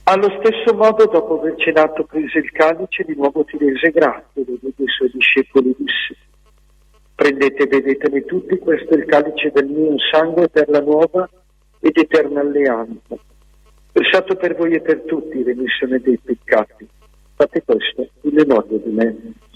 Allo stesso modo, dopo aver cenato, prese il calice, di nuovo ti rese grazie, e dei suoi discepoli disse: prendete e bevetene tutti, questo è il calice del mio sangue per la nuova ed eterna alleanza, versato per voi e per tutti, remissione dei peccati. Fate questo in memoria di me.